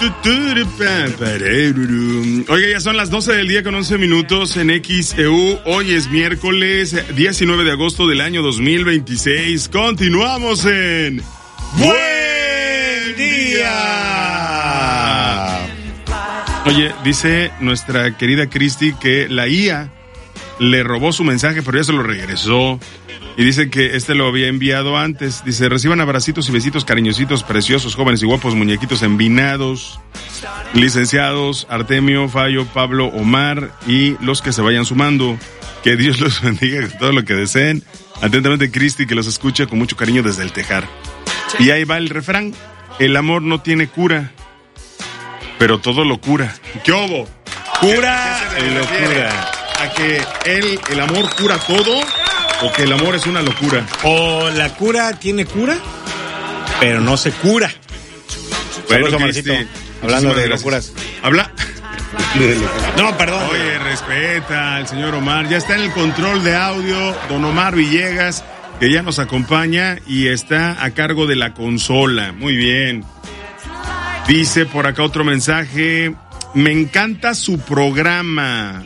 Oiga, ya son las 12 del día con 11 minutos en XEU. Hoy es miércoles 19 de agosto del año 2026. Continuamos en Buen Día. Oye, dice nuestra querida Cristi que la IA le robó su mensaje, pero ya se lo regresó. Y dice que lo había enviado antes. Dice, reciban abracitos y besitos cariñositos, preciosos, jóvenes y guapos, muñequitos envinados, licenciados Artemio, Fallo, Pablo, Omar y los que se vayan sumando. Que Dios los bendiga con todo lo que deseen. Atentamente, Cristi, que los escucha con mucho cariño desde el Tejar. Y ahí va el refrán. El amor no tiene cura, pero todo lo cura. ¿Qué hubo? Cura y locura. ¿A que el amor cura todo? ¿O que el amor es una locura? O la cura tiene cura, pero no se cura. Bueno, Cristi, hablando de locuras. ¿Habla? No, perdón. Oye, respeta al señor Omar. Ya está en el control de audio don Omar Villegas, que ya nos acompaña y está a cargo de la consola. Muy bien. Dice por acá otro mensaje. Me encanta su programa.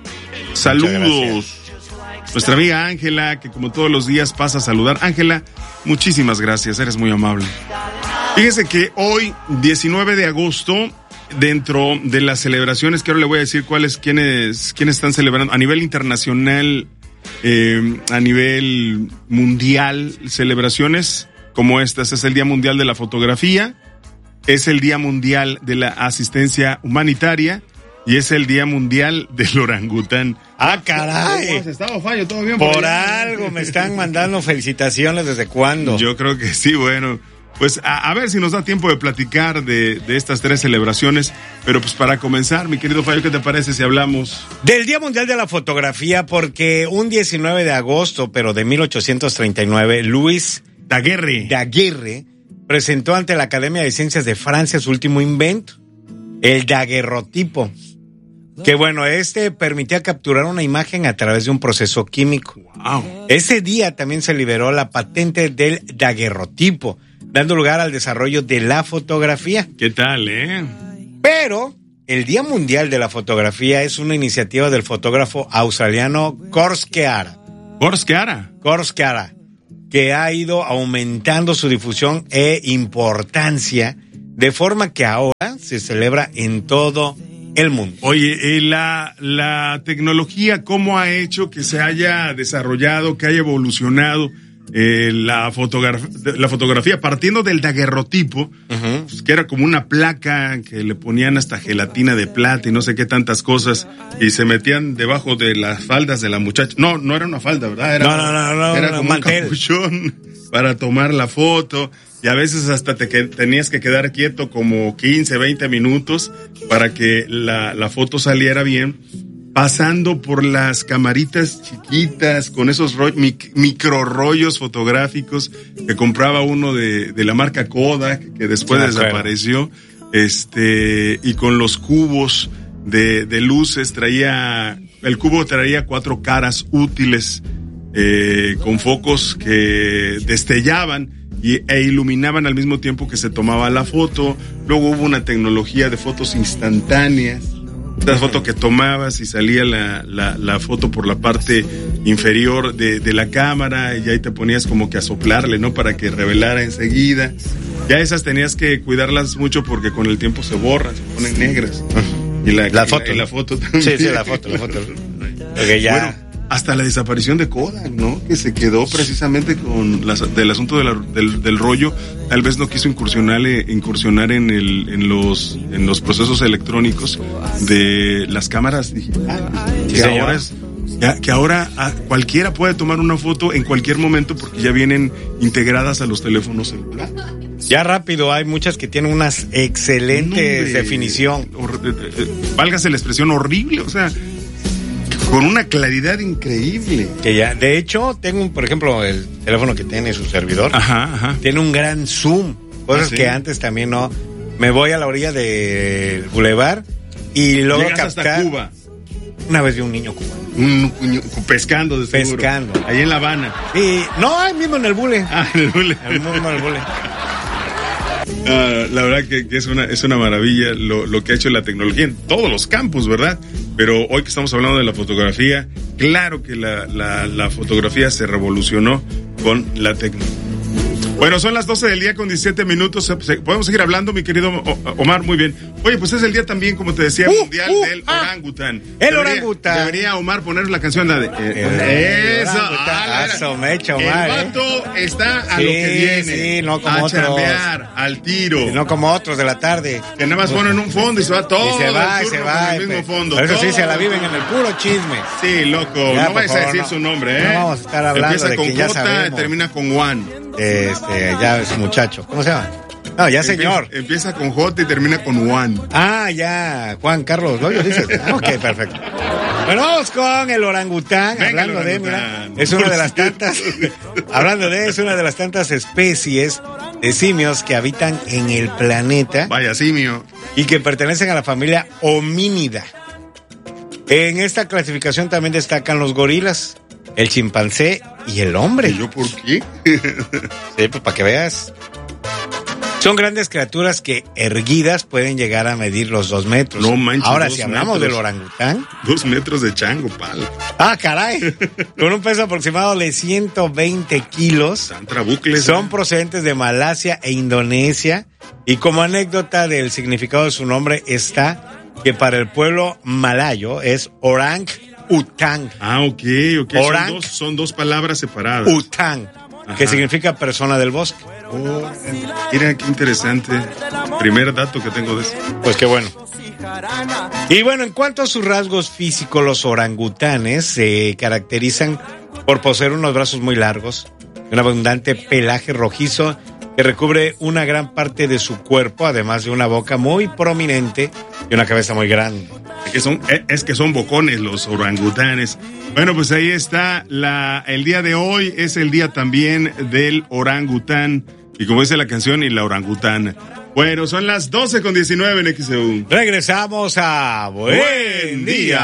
Saludos. Nuestra amiga Ángela, que como todos los días pasa a saludar. Ángela, muchísimas gracias, eres muy amable. Fíjese que hoy, 19 de agosto, dentro de las celebraciones, que ahora le voy a decir quiénes están celebrando a nivel internacional, a nivel mundial, celebraciones como estas. Es el Día Mundial de la Fotografía, es el Día Mundial de la Asistencia Humanitaria, y es el Día Mundial del Orangután. ¡Ah, caray! ¿Cómo has estado, Fallo? ¿Todo bien? Por algo me están mandando felicitaciones. ¿Desde cuándo? Yo creo que sí, bueno. Pues a ver si nos da tiempo de platicar de estas tres celebraciones. Pero pues para comenzar, mi querido Fallo, ¿qué te parece si hablamos del Día Mundial de la Fotografía? Porque un 19 de agosto, pero de 1839, Louis Daguerre presentó ante la Academia de Ciencias de Francia su último invento, el daguerrotipo. Que bueno, permitía capturar una imagen a través de un proceso químico. Wow. Ese día también se liberó la patente del daguerrotipo, dando lugar al desarrollo de la fotografía. ¿Qué tal, Pero el Día Mundial de la Fotografía es una iniciativa del fotógrafo australiano Korskeara, que ha ido aumentando su difusión e importancia, de forma que ahora se celebra en todo el mundo. Oye, la tecnología, ¿cómo ha hecho que se haya desarrollado, que haya evolucionado la fotografía? Partiendo del daguerrotipo, pues, que era como una placa que le ponían hasta gelatina de plata y no sé qué tantas cosas, y se metían debajo de las faldas de la muchacha. No era una falda, ¿verdad? Era como un capuchón para tomar la foto. Y a veces hasta tenías que quedar quieto como 15, 20 minutos para que la foto saliera bien, pasando por las camaritas chiquitas con esos micro rollos fotográficos que compraba uno de la marca Kodak, que después desapareció, y con los cubos de luces. El cubo traía 4 caras útiles, con focos que destellaban e iluminaban al mismo tiempo que se tomaba la foto. Luego hubo una tecnología de fotos instantáneas, la foto que tomabas y salía la foto por la parte inferior de la cámara, y ahí te ponías como que a soplarle, ¿no? Para que revelara enseguida. Ya esas tenías que cuidarlas mucho porque con el tiempo se borran, se ponen negras. Y la foto también. Sí, la foto. Okay, ya. Bueno, hasta la desaparición de Kodak, ¿no? Que se quedó precisamente con del asunto del rollo. Tal vez no quiso incursionar en los procesos electrónicos de las cámaras digitales. Sí, que ahora cualquiera puede tomar una foto en cualquier momento porque ya vienen integradas a los teléfonos celulares. Ya rápido, hay muchas que tienen unas excelentes definición. Válgase la expresión, horrible, o sea, con una claridad increíble. Que ya, de hecho, tengo por ejemplo, el teléfono que tiene su servidor. Ajá. Tiene un gran zoom. Cosas que antes también no. Me voy a la orilla del bulevar y logro captar. Hasta Cuba. Una vez vi un niño cubano. Un pescando, de seguro. Pescando. Ahí en La Habana. Y no, ahí mismo en el bule. En el bule. Ahí mismo en el bule. La verdad que es una maravilla lo que ha hecho la tecnología en todos los campos, ¿verdad? Pero hoy que estamos hablando de la fotografía, claro que la fotografía se revolucionó con la tecnología. Bueno, son las 12 del día con 17 minutos. Podemos seguir hablando, mi querido Omar, muy bien. Oye, pues es el día también, como te decía, mundial del orangután. Orangután. Debería Omar poner la canción, la de... eso. Omar, el vato está a lo que viene. Sí, no como otros. Chambear, al tiro. Y no como otros de la tarde. Que nada más ponen un fondo y se va todo. Y se va. El mismo fondo. Por eso sí se la viven en el puro chisme. Sí, loco. Ya, no vais a decir su nombre, ¿eh? No vamos a estar hablando. Empieza de con que ya J sabemos. y termina con Juan. Ya es muchacho. ¿Cómo se llama? No, ya señor. Empieza con J y termina con Juan. Ya. Juan Carlos Loyo, dices. Ok, perfecto. Bueno, vamos con el orangután. Venga, hablando de, mira, es una de las tantas. Es una de las tantas especies de simios que habitan en el planeta. Vaya simio. Y que pertenecen a la familia homínida. En esta clasificación también destacan los gorilas, el chimpancé y el hombre. ¿Y yo por qué? Sí, pues para que veas. Son grandes criaturas que erguidas pueden llegar a medir los 2 metros. No manches. Ahora, si hablamos del orangután. 2 metros de chango, pal. Caray. Con un peso aproximado de 120 kilos. Tan trabucles. Son procedentes de Malasia e Indonesia. Y como anécdota del significado de su nombre está que para el pueblo malayo es orang utang. Ok. Son dos palabras separadas. Utang, que significa persona del bosque. Mira qué interesante. Primer dato que tengo de eso. Pues qué bueno. Y bueno, en cuanto a sus rasgos físicos, los orangutanes se caracterizan por poseer unos brazos muy largos, un abundante pelaje rojizo que recubre una gran parte de su cuerpo, además de una boca muy prominente y una cabeza muy grande. Es que son bocones los orangutanes. Bueno, pues ahí está el día de hoy, es el día también del orangután. Y como dice la canción, y la orangutana. Bueno, son las 12:19 en XEU. Regresamos a Buen Día.